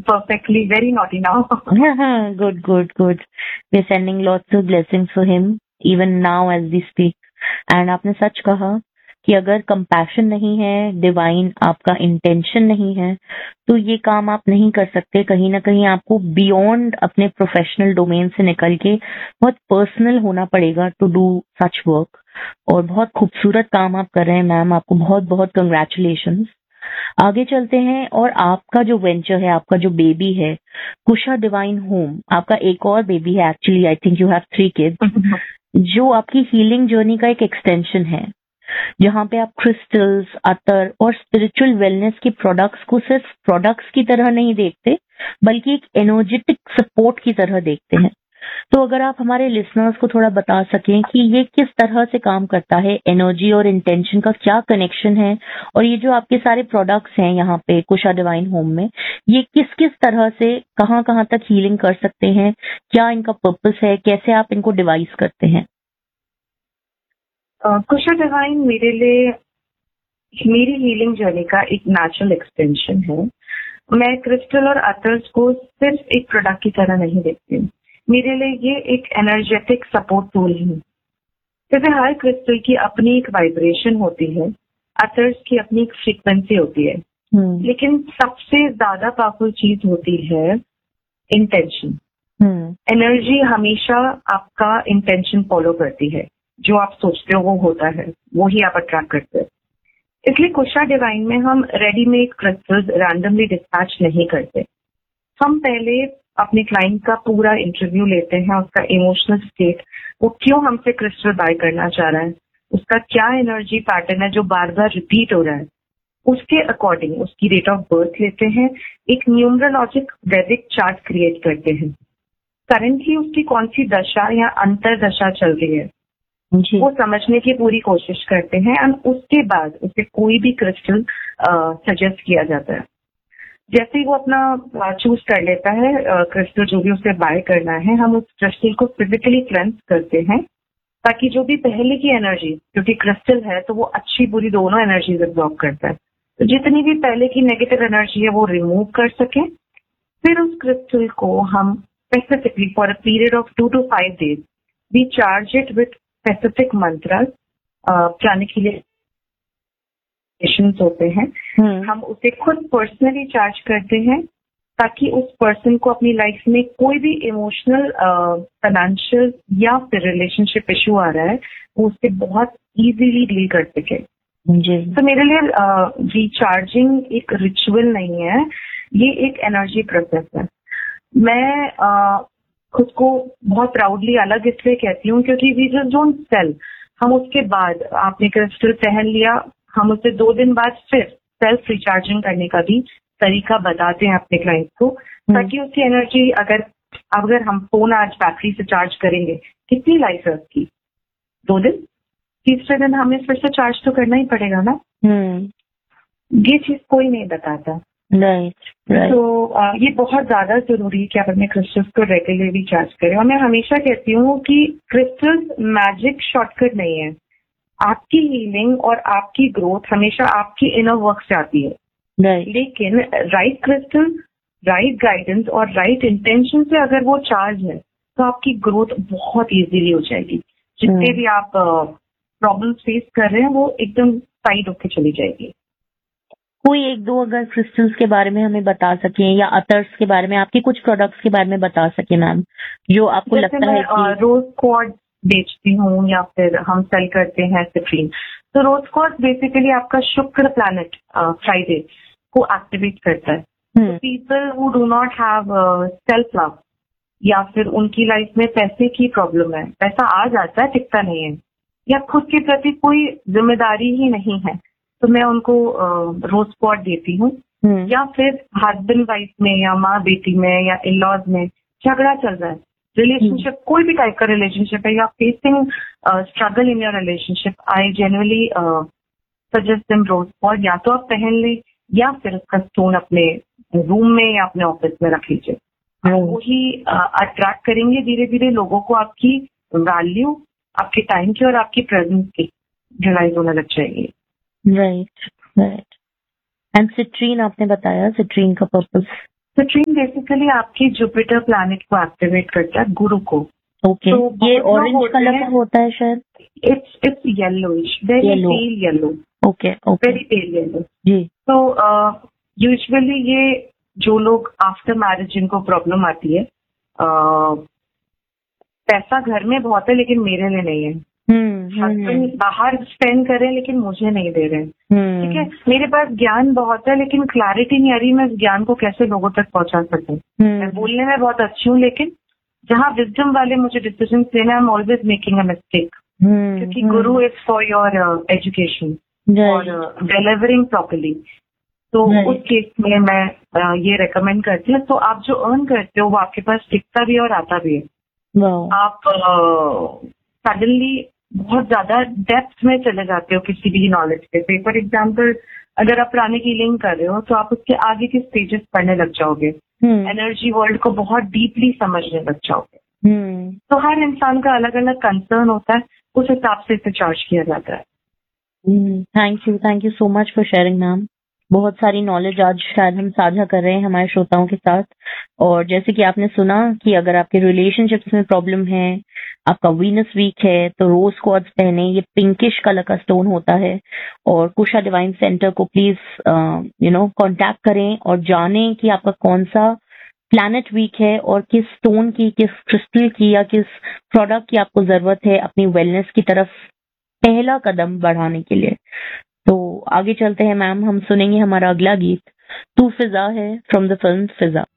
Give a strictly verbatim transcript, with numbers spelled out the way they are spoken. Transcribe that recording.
perfectly, very naughty now. Good, good, good. We're sending lots of blessings for him even now as we speak. And आपने सच कहा कि अगर compassion नहीं है, divine आपका intention नहीं है, तो ये काम आप नहीं कर सकते। कहीं ना कहीं आपको बियॉन्ड अपने प्रोफेशनल डोमेन से निकल के बहुत पर्सनल होना पड़ेगा टू डू सच वर्क। और बहुत खूबसूरत काम आप कर रहे हैं मैम, आपको बहुत बहुत कंग्रेचुलेशंस। आगे चलते हैं और आपका जो वेंचर है, आपका जो बेबी है कुशा डिवाइन होम, आपका एक और बेबी है actually, I think you have three kids, जो आपकी हीलिंग जर्नी का एक एक्सटेंशन है, जहाँ पे आप क्रिस्टल्स, अतर और स्पिरिचुअल वेलनेस के प्रोडक्ट्स को सिर्फ प्रोडक्ट्स की तरह नहीं देखते बल्कि एक एनर्जेटिक सपोर्ट की तरह देखते हैं। तो अगर आप हमारे लिसनर्स को थोड़ा बता सकें कि ये किस तरह से काम करता है, एनर्जी और इंटेंशन का क्या कनेक्शन है, और ये जो आपके सारे प्रोडक्ट्स हैं यहाँ पे कुशा डिवाइन होम में, ये किस किस तरह से कहाँ कहाँ तक हीलिंग कर सकते हैं, क्या इनका पर्पस है, कैसे आप इनको डिवाइस करते हैं? कुशा डिवाइन मेरे लिए मेरी हीलिंग जर्नी का एक नेचुरल एक्सटेंशन है। मैं क्रिस्टल और अतर्स को सिर्फ एक प्रोडक्ट की तरह नहीं देखती हूँ, मेरे लिए ये एक एनर्जेटिक सपोर्ट टूल है। जैसे हर क्रिस्टल की अपनी एक वाइब्रेशन होती है, अतर्स की अपनी एक फ्रीक्वेंसी होती है, hmm. लेकिन सबसे ज्यादा पावरफुल चीज होती है इंटेंशन। Energy hmm. हमेशा आपका इंटेंशन फॉलो करती है, जो आप सोचते हो वो होता है, वो ही आप अट्रैक्ट करते हैं। इसलिए कुशा डिवाइन में हम रेडीमेड क्रिस्टल्स रैंडमली डिस्पैच नहीं करते। हम पहले अपने क्लाइंट का पूरा इंटरव्यू लेते हैं, उसका इमोशनल स्टेट, वो क्यों हमसे क्रिस्टल बाय करना चाह रहा है, उसका क्या एनर्जी पैटर्न है जो बार बार रिपीट हो रहा है, उसके अकॉर्डिंग उसकी डेट ऑफ बर्थ लेते हैं, एक न्यूमरोलॉजिक वैदिक चार्ट क्रिएट करते हैं, करंटली उसकी कौन सी दशा या अंतर दशा चल रही है वो समझने की पूरी कोशिश करते हैं, और उसके बाद उसे कोई भी क्रिस्टल सजेस्ट किया जाता है। जैसे ही वो अपना चूज कर लेता है क्रिस्टल जो भी उसे बाय करना है, हम उस क्रिस्टल को फिजिकली क्लेंस करते हैं ताकि जो भी पहले की एनर्जी, क्योंकि क्रिस्टल है तो वो अच्छी बुरी दोनों एनर्जीज एब्जॉर्ब करता है, तो जितनी भी पहले की नेगेटिव एनर्जी है वो रिमूव कर सके। फिर उस क्रिस्टल को हम specifically for a period of to to five days we charge it with specific मंत्रस, pranic healing होते हैं, hmm. हम उसे खुद पर्सनली चार्ज करते हैं ताकि उस पर्सन को अपनी लाइफ में कोई भी इमोशनल, फाइनेंशियल या फिर रिलेशनशिप इशू आ रहा है वो उससे बहुत इजीली डील कर सके। तो मेरे लिए रिचार्जिंग एक रिचुअल नहीं है, ये एक एनर्जी प्रोसेस है। मैं uh, खुद को बहुत प्राउडली अलग इसलिए कहती हूँ क्योंकि वी जस्ट डोंट सेल। हम उसके बाद आपने क्रिस्टल पहन लिया, हम उसे दो दिन बाद फिर सेल्फ रिचार्जिंग करने का भी तरीका बताते हैं अपने क्लाइंट को, ताकि उसकी एनर्जी, अगर अगर हम फोन आज बैटरी से चार्ज करेंगे, कितनी लाइफ है उसकी? दो दिन, तीसरे दिन हमें फिर से चार्ज तो करना ही पड़ेगा ना। ये चीज कोई नहीं बताता। Right right. तो ये बहुत ज्यादा जरूरी है कि आप अपने क्रिस्टल्स को रेगुलरली चार्ज करें। और मैं हमेशा कहती हूँ कि क्रिस्टल्स मैजिक शॉर्टकट नहीं है, आपकी हीलिंग और आपकी ग्रोथ हमेशा आपकी इनर वर्क से आती है। right. लेकिन राइट क्रिस्टल, राइट गाइडेंस और राइट इंटेंशन से अगर वो चार्ज है तो आपकी ग्रोथ बहुत इजीली हो जाएगी। जितने hmm. भी आप प्रॉब्लम्स फेस कर रहे हैं वो एकदम साइड होके चली जाएगी। कोई एक दो अगर क्रिस्टल्स के बारे में हमें बता सकें, या अतर्स के बारे में, आपके कुछ प्रोडक्ट्स के बारे में बता सकें मैम, जो आपको लगता है कि रोज क्वार्ट्ज बेचती हूँ या फिर हम सेल करते हैं सिट्रीन। तो रोज क्वार्ट्ज बेसिकली आपका शुक्र प्लैनेट फ्राइडे को एक्टिवेट करता है। People who do not have self love या फिर उनकी लाइफ में पैसे की प्रॉब्लम है, पैसा आ जाता है टिकता नहीं है, या खुद के प्रति कोई जिम्मेदारी ही नहीं है, तो मैं उनको रोज क्वार्ट्ज देती हूँ। hmm. या फिर हस्बैंड वाइफ में या माँ बेटी में या इन लॉज में झगड़ा चल रहा है, रिलेशनशिप hmm. कोई भी टाइप का रिलेशनशिप है, या facing struggle in your relationship, I genuinely suggest them rose quartz. या तो आप पहन ले या फिर उसका स्टोन अपने रूम में या अपने ऑफिस में रख लीजिए। hmm. वही अट्रैक्ट करेंगे धीरे धीरे लोगों को, आपकी वैल्यू, आपके टाइम की और आपकी प्रेजेंस की रियलाइज होने लग जाएगी। Right right. एंड सिट्रीन आपने बताया, सिट्रीन का पर्पस? तो ट्रीन बेसिकली आपकी जुपिटर प्लैनेट को एक्टिवेट करता है, गुरु को। ओके तो ये बहुत लोग ऑरेंज होते कलर हैं- का होता है शायद। It's it's yellowish, very Yellow. Pale yellow, okay okay very pale yellow. जी। तो यूजुअली ये जो लोग आफ्टर मैरिज जिनको प्रॉब्लम आती है, uh, पैसा घर में बहुत है लेकिन मेरे लिए नहीं है, हम्म हस्बैंड बाहर स्पेंड कर रहे हैं लेकिन मुझे नहीं दे रहे हैं, हम्म ठीक है, मेरे पास ज्ञान बहुत है लेकिन क्लैरिटी नहीं आ रही मैं इस ज्ञान को कैसे लोगों तक पहुंचा सकूं। मैं हम्म बोलने में बहुत अच्छी हूँ लेकिन जहाँ विजडम वाले मुझे डिसीजन लेना, I am always making a mistake, हम्म क्योंकि गुरु इज फॉर योर एजुकेशन और डिलीवरिंग प्रॉपरली। तो Right. उस केस में मैं uh, ये रेकमेंड करती हूँ। तो आप जो अर्न करते हो वो आपके पास टिकता भी है और आता भी है। वाओ। आप सडनली बहुत ज्यादा डेप्थ में चले जाते हो किसी भी नॉलेज पे। फॉर एग्जाम्पल अगर आप प्राणिक हीलिंग कर रहे हो तो आप उसके आगे के स्टेजेस पढ़ने लग जाओगे, हम्म एनर्जी वर्ल्ड को बहुत डीपली समझने लग जाओगे। हम्म तो हर इंसान का अलग अलग कंसर्न होता है, उस हिसाब से इसे चार्ज किया जाता है। Thank you thank you so much for sharing ma'am. बहुत सारी नॉलेज आज शायद हम साझा कर रहे हैं हमारे श्रोताओं के साथ। और जैसे कि आपने सुना कि अगर आपके रिलेशनशिप्स में प्रॉब्लम है, आपका वीनस वीक है, तो रोज क्वार्ट्ज पहने, ये पिंकिश कलर का स्टोन होता है। और कुशा डिवाइन सेंटर को प्लीज यू नो कांटेक्ट करें और जानें कि आपका कौन सा प्लैनेट वीक है और किस स्टोन की, किस क्रिस्टल की या किस प्रोडक्ट की आपको जरूरत है अपनी वेलनेस की तरफ पहला कदम बढ़ाने के लिए। तो आगे चलते हैं मैम, हम सुनेंगे हमारा अगला गीत तू फिजा है फ्रॉम द फिल्म फिजा।